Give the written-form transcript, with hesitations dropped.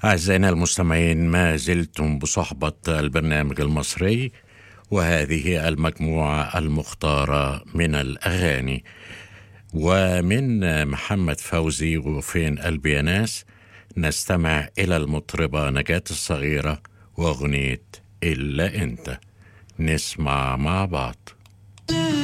أعزائنا المستمعين، ما زلتم بصحبة البرنامج المصري، وهذه المجموعة المختارة من الأغاني. ومن محمد فوزي وفين قلبي يا ناس نستمع إلى المطربة نجاة الصغيرة وأغنية إلا أنت. نسمع مع بعض.